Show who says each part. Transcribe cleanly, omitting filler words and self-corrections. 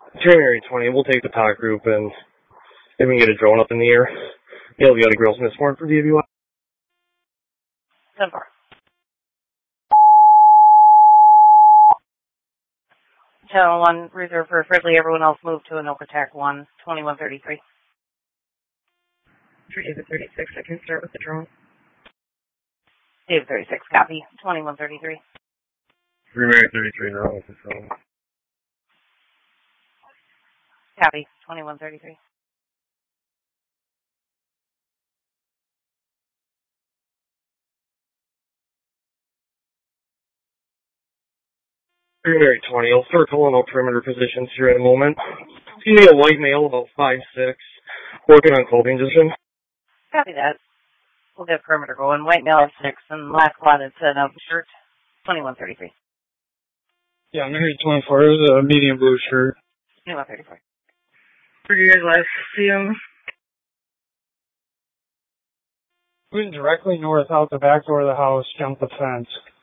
Speaker 1: January 20, we'll take the talk group and maybe we can get a drone up in the air. Yeah, we got a girls miss warrant for DWI.
Speaker 2: 10-4. Channel 1, reserve for Fridley. Everyone else move to an Oak-Attack 1, 2133.
Speaker 3: David 36, I can start with the drone.
Speaker 2: David 36, copy. 2133.
Speaker 1: Mary 33, no, with the drone.
Speaker 2: Copy. 2133.
Speaker 1: Mary 20, I'll start calling out perimeter positions here in a moment. See me a white male about 5'6", working on clothing position.
Speaker 2: Copy that. We'll get perimeter going. White male at 6 and last spotted set up shirt. 2133.
Speaker 4: Yeah, Mary 24 is a medium blue shirt.
Speaker 2: 2134.
Speaker 3: For you guys last see him.
Speaker 4: Went directly north out the back door of the house, jumped the fence.